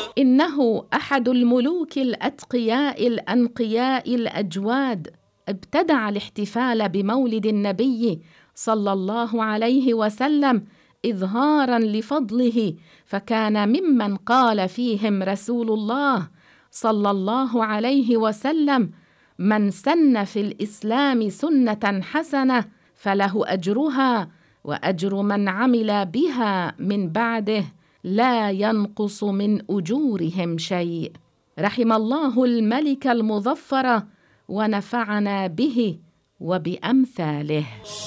إنه أحد الملوك الأتقياء الأنقياء الأجواد ابتدع الاحتفال بمولد النبي صلى الله عليه وسلم إظهاراً لفضله، فكان ممن قال فيهم رسول الله صلى الله عليه وسلم: من سن في الإسلام سنة حسنة فله أجرها وأجر من عمل بها من بعده لا ينقص من أجورهم شيء. رحم الله الملك المظفر ونفعنا به وبأمثاله.